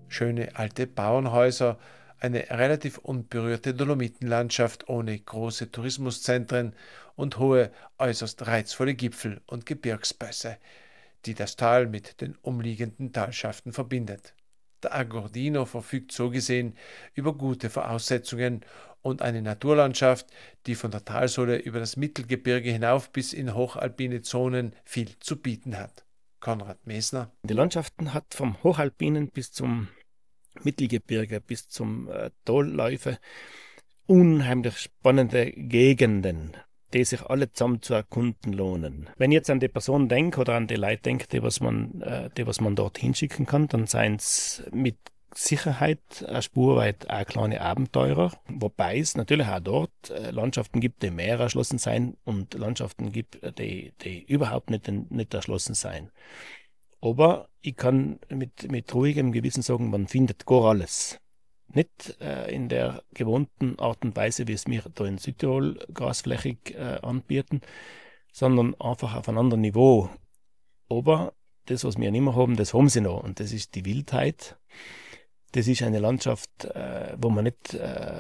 Schöne alte Bauernhäuser, eine relativ unberührte Dolomitenlandschaft ohne große Tourismuszentren und hohe, äußerst reizvolle Gipfel und Gebirgspässe, die das Tal mit den umliegenden Talschaften verbindet. Der Agordino verfügt so gesehen über gute Voraussetzungen und eine Naturlandschaft, die von der Talsohle über das Mittelgebirge hinauf bis in hochalpine Zonen viel zu bieten hat. Konrad Mesner. Die Landschaften hat vom Hochalpinen bis zum Mittelgebirge, bis zum Talläufe unheimlich spannende Gegenden, die sich alle zusammen zu erkunden lohnen. Wenn ich jetzt an die Person denke oder an die Leute denke, die was man dorthin schicken kann, dann seien es mit Sicherheit eine Spur weit auch kleine Abenteurer, wobei es natürlich auch dort Landschaften gibt, die mehr erschlossen sein und Landschaften gibt, die überhaupt nicht erschlossen sein. Aber ich kann mit ruhigem Gewissen sagen, man findet gar alles. Nicht in der gewohnten Art und Weise, wie es wir da in Südtirol grasflächig anbieten, sondern einfach auf einem anderen Niveau. Aber das, was wir nicht mehr haben, das haben sie noch. Und das ist die Wildheit. Das ist eine Landschaft, wo man nicht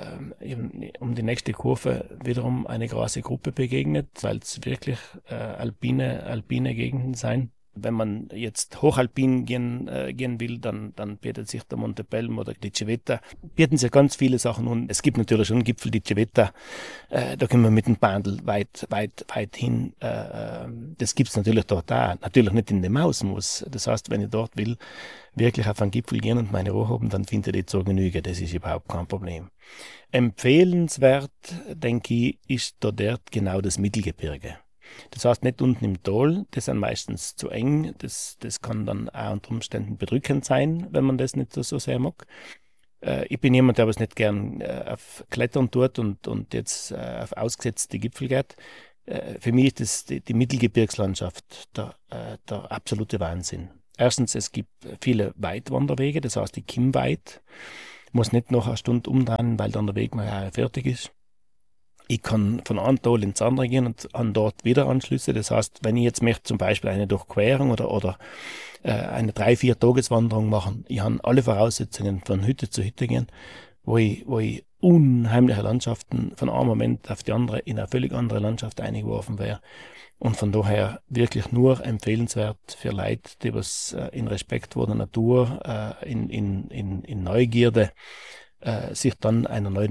um die nächste Kurve wiederum eine große Gruppe begegnet, weil es wirklich alpine Gegenden sein. Wenn man jetzt hochalpin gehen will, dann bietet sich der Monte Pelmo oder die Civetta, bieten sich ganz viele Sachen an. Es gibt natürlich schon Gipfel, die Civetta, da können wir mit dem Pendel weit hin. Das gibt's natürlich dort auch. Natürlich nicht in dem Mausmus. Das heißt, wenn ich dort will, wirklich auf einen Gipfel gehen und meine Ruhe haben, dann finde ich die zur Genüge. Das ist überhaupt kein Problem. Empfehlenswert, denke ich, ist dort genau das Mittelgebirge. Das heißt, nicht unten im Tal, das ist meistens zu eng, das kann dann auch unter Umständen bedrückend sein, wenn man das nicht so sehr mag. Ich bin jemand, der aber es nicht gern auf Klettern tut und jetzt auf ausgesetzte Gipfel geht. Für mich ist die Mittelgebirgslandschaft der absolute Wahnsinn. Erstens, es gibt viele Weitwanderwege, das heißt, ich komme weit, muss nicht noch eine Stunde umdrehen, weil dann der Weg mal fertig ist. Ich kann von einem Tal ins andere gehen und an dort wieder Anschlüsse. Das heißt, wenn ich jetzt möchte zum Beispiel eine Durchquerung oder eine 3-4 Tageswanderung machen, ich habe alle Voraussetzungen von Hütte zu Hütte gehen, wo ich unheimliche Landschaften von einem Moment auf die andere in eine völlig andere Landschaft eingeworfen wäre. Und von daher wirklich nur empfehlenswert für Leute, die was in Respekt vor der Natur, in Neugierde sich dann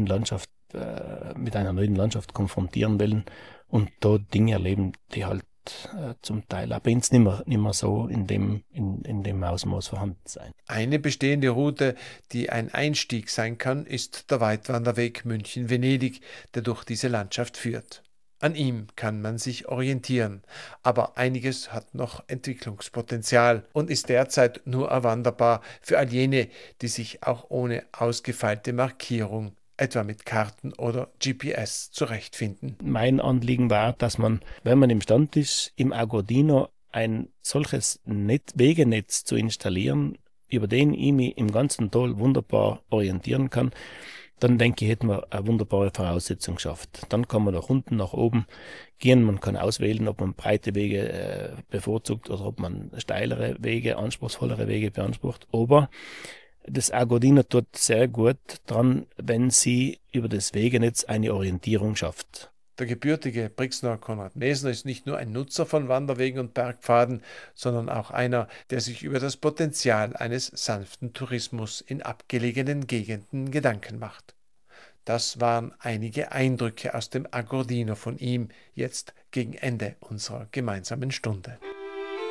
mit einer neuen Landschaft konfrontieren wollen und da Dinge erleben, die halt zum Teil aber jetzt nicht mehr so in dem Ausmaß vorhanden sein. Eine bestehende Route, die ein Einstieg sein kann, ist der Weitwanderweg München-Venedig, der durch diese Landschaft führt. An ihm kann man sich orientieren, aber einiges hat noch Entwicklungspotenzial und ist derzeit nur erwanderbar für all jene, die sich auch ohne ausgefeilte Markierung, etwa mit Karten oder GPS, zurechtfinden. Mein Anliegen war, dass man, wenn man imstand ist, im Agordino ein solches Wegenetz zu installieren, über den ich mich im ganzen Tal wunderbar orientieren kann, dann denke ich, hätten wir eine wunderbare Voraussetzung geschafft. Dann kann man nach unten, nach oben gehen. Man kann auswählen, ob man breite Wege bevorzugt oder ob man steilere Wege, anspruchsvollere Wege beansprucht. Aber das Agordino tut sehr gut dran, wenn sie über das Wegenetz eine Orientierung schafft. Der gebürtige Brixner Konrad Mesner ist nicht nur ein Nutzer von Wanderwegen und Bergpfaden, sondern auch einer, der sich über das Potenzial eines sanften Tourismus in abgelegenen Gegenden Gedanken macht. Das waren einige Eindrücke aus dem Agordino von ihm, jetzt gegen Ende unserer gemeinsamen Stunde.